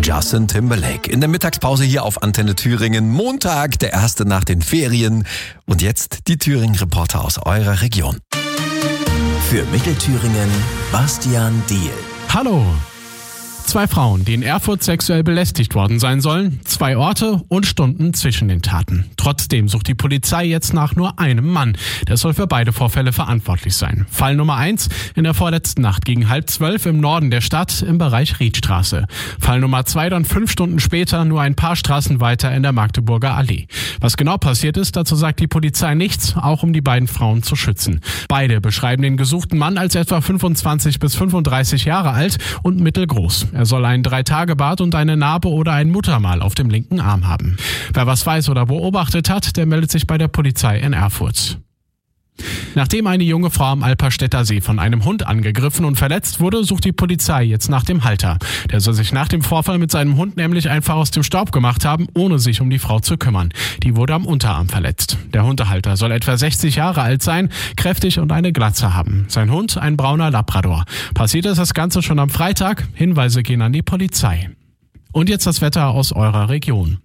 Justin Timberlake. In der Mittagspause hier auf Antenne Thüringen. Montag, der erste nach den Ferien. Und jetzt die Thüringen-Reporter aus eurer Region. Für Mittelthüringen, Bastian Diehl. Hallo! 2 Frauen, die in Erfurt sexuell belästigt worden sein sollen, 2 Orte und Stunden zwischen den Taten. Trotzdem sucht die Polizei jetzt nach nur einem Mann. Der soll für beide Vorfälle verantwortlich sein. Fall Nummer 1 in der vorletzten Nacht gegen 11:30 im Norden der Stadt im Bereich Riedstraße. Fall Nummer 2 dann 5 Stunden später, nur ein paar Straßen weiter in der Magdeburger Allee. Was genau passiert ist, dazu sagt die Polizei nichts, auch um die beiden Frauen zu schützen. Beide beschreiben den gesuchten Mann als etwa 25 bis 35 Jahre alt und mittelgroß. Er soll einen 3-Tage-Bart und eine Narbe oder ein Muttermal auf dem linken Arm haben. Wer was weiß oder beobachtet hat, der meldet sich bei der Polizei in Erfurt. Nachdem eine junge Frau am Alperstädter See von einem Hund angegriffen und verletzt wurde, sucht die Polizei jetzt nach dem Halter. Der soll sich nach dem Vorfall mit seinem Hund nämlich einfach aus dem Staub gemacht haben, ohne sich um die Frau zu kümmern. Die wurde am Unterarm verletzt. Der Hundehalter soll etwa 60 Jahre alt sein, kräftig und eine Glatze haben. Sein Hund ein brauner Labrador. Passiert ist das Ganze schon am Freitag. Hinweise gehen an die Polizei. Und jetzt das Wetter aus eurer Region.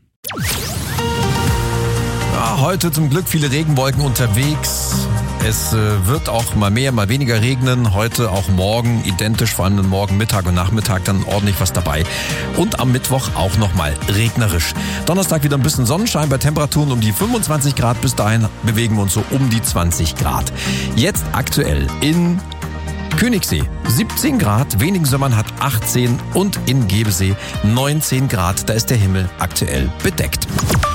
Ja, heute zum Glück viele Regenwolken unterwegs. Es wird auch mal mehr, mal weniger regnen. Heute auch morgen identisch, vor allem morgen Mittag und Nachmittag dann ordentlich was dabei. Und am Mittwoch auch nochmal regnerisch. Donnerstag wieder ein bisschen Sonnenschein bei Temperaturen um die 25 Grad. Bis dahin bewegen wir uns so um die 20 Grad. Jetzt aktuell in Königssee 17 Grad, Wenigsömmern hat 18 und in Gebesee 19 Grad. Da ist der Himmel aktuell bedeckt.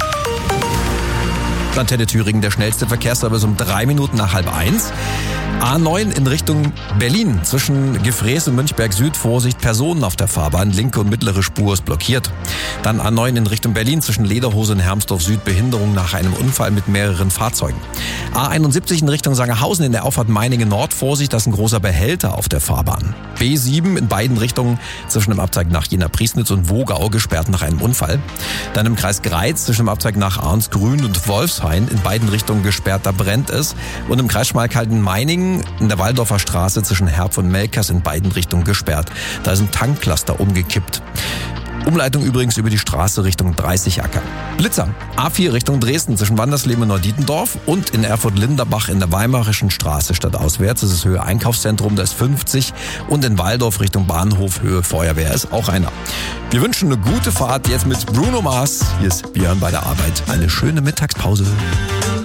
Antenne Thüringen, der schnellste Verkehrsservice um 3 Minuten nach 12:30. A9 in Richtung Berlin. Zwischen Gefrees und Münchberg Süd, Vorsicht, Personen auf der Fahrbahn. Linke und mittlere Spur ist blockiert. Dann A9 in Richtung Berlin. Zwischen Lederhose und Hermsdorf Süd, Behinderung nach einem Unfall mit mehreren Fahrzeugen. A71 in Richtung Sangerhausen in der Auffahrt Meiningen Nord. Vorsicht, da ist ein großer Behälter auf der Fahrbahn. B7 in beiden Richtungen zwischen dem Abzweig nach Jena-Priesnitz und Wogau gesperrt nach einem Unfall. Dann im Kreis Greiz zwischen dem Abzweig nach Arnsgrün und Wolfshain in beiden Richtungen gesperrt, da brennt es. Und im Kreis Schmalkalden-Meiningen in der Waldorfer Straße zwischen Herpf und Melkers in beiden Richtungen gesperrt. Da ist ein Tanklaster umgekippt. Umleitung übrigens über die Straße Richtung Dreißigacker. Blitzer. A4 Richtung Dresden zwischen Wandersleben und Neudietendorf und in Erfurt-Linderbach in der Weimarischen Straße stadtauswärts. Das ist Höhe Einkaufszentrum, da ist 50 und in Waldorf Richtung Bahnhof Höhe Feuerwehr ist auch einer. Wir wünschen eine gute Fahrt jetzt mit Bruno Mars. Hier ist Björn bei der Arbeit. Eine schöne Mittagspause.